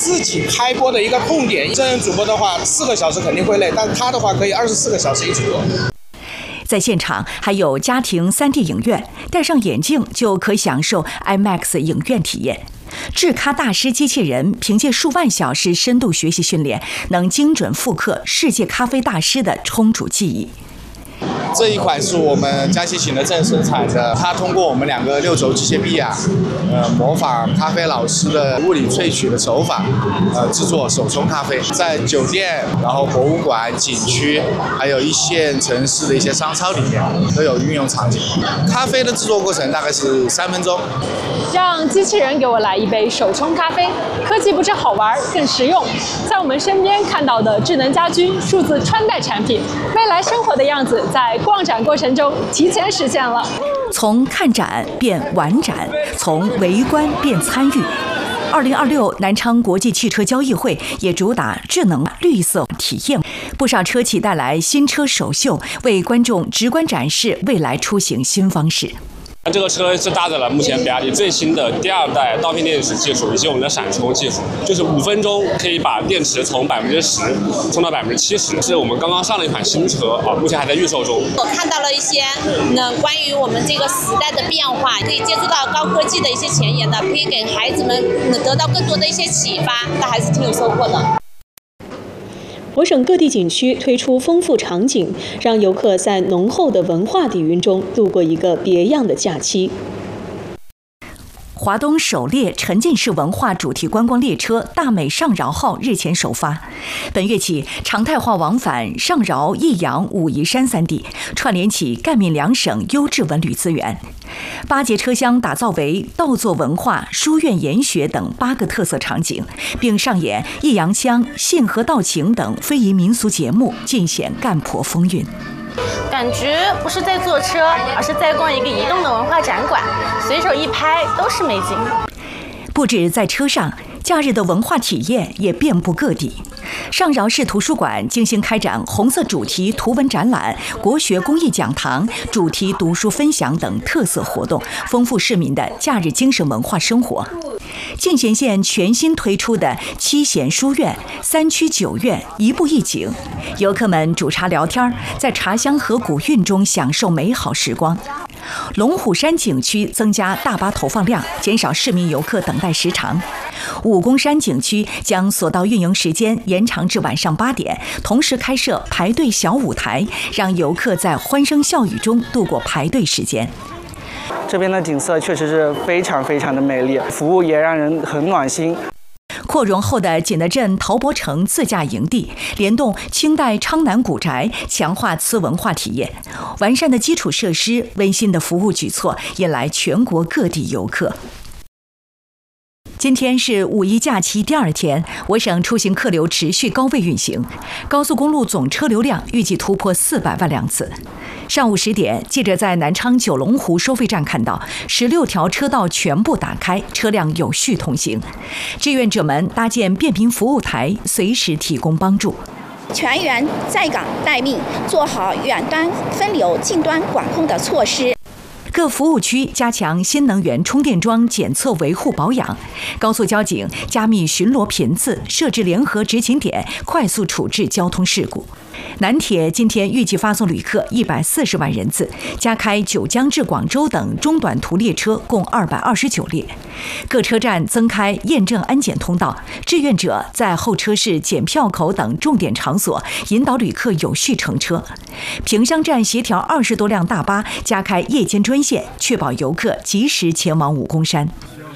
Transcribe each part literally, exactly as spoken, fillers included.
自己开播的一个痛点。真人主播的话，四个小时肯定会累，但他的话可以二十四个小时一直播。 在现场还有家庭 三 D 影院，戴上眼镜就可以享受 IMAX 影院体验。智咖大师机器人凭借数万小时深度学习训练，能精准复刻世界咖啡大师的冲煮技艺。 这一款是我们佳琪请的正生产的，它通过我们两个六轴机械臂啊，呃，模仿咖啡老师的物理萃取的手法，呃，制作手冲咖啡。在酒店、然后博物馆、景区，还有一线城市的一些商超里面都有运用场景。咖啡的制作过程大概是三分钟。 让机器人给我来一杯手冲咖啡，科技不止好玩，更实用。在我们身边看到的智能家居、数字穿戴产品，未来生活的样子在逛展过程中提前实现了。 从看展变玩展，从围观变参与。二零二六南昌国际汽车交易会也主打智能绿色体验，不少车企带来新车首秀，为观众直观展示未来出行新方式。 这个车是搭载了目前比亚迪最新的第二代刀片电池技术，以及我们的闪充技术，就是五分钟可以把电池从百分之十充到百分之七十，是我们刚刚上的一款新车啊，目前还在预售中。 我看到了一些呢关于我们这个时代的变化，可以接触到高科技的一些前沿的，可以给孩子们得到更多的一些启发，那还是挺有收获的。 我省各地景区推出丰富场景，让游客在浓厚的文化底蕴中度过一个别样的假期。 华东首列沉浸式文化主题观光列车大美上饶号日前首发，本月起常态化往返上饶、益阳、武夷山三地，串联起赣闽两省优质文旅资源。八节车厢打造为稻作文化、书院研学等八个特色场景，并上演益阳腔、信和道情等非遗民俗节目，尽显赣婆风韵。 感觉不是在坐车，而是在逛一个移动的文化展馆，随手一拍都是美景。 不止在车上，假日的文化体验也遍布各地。上饶市图书馆精心开展红色主题图文展览、国学公益讲堂、主题读书分享等特色活动，丰富市民的假日精神文化生活。进贤县全新推出的七贤书院、三区九院一步一景，游客们煮茶聊天，在茶香和古韵中享受美好时光。龙虎山景区增加大巴投放量，减少市民游客等待时长。武功山景区将索道运营时间延长至晚上八点，同时开设排队小舞台，让游客在欢声笑语中度过排队时间。 这边的景色确实是非常非常的美丽，服务也让人很暖心。 扩容后的景德镇陶博城自驾营地，联动清代昌南古宅，强化瓷文化体验。完善的基础设施、温馨的服务举措，引来全国各地游客。今天是五一假期第二天，我省出行客流持续高位运行，高速公路总车流量预计突破四百万辆次。上午十点，记者在南昌九龙湖收费站看到，十六条车道全部打开，车辆有序通行。志愿者们搭建便民服务台，随时提供帮助。 全员在岗待命，做好远端分流、近端管控的措施。 各服务区加强新能源充电桩检测维护保养，高速交警加密巡逻频次，设置联合执勤点，快速处置交通事故。南铁今天预计发送旅客一百四十万人次，加开九江至广州等中短途列车共二百二十九列。各车站增开验证安检通道，志愿者在候车室、检票口等重点场所引导旅客有序乘车。萍乡站协调二十多辆大巴，加开夜间专线，确保游客及时前往武功山。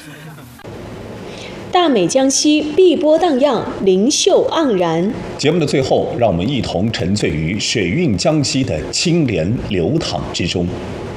大美江西，碧波荡漾，灵秀盎然。 节目的最后，让我们一同沉醉于水韵江西的清廉流淌之中。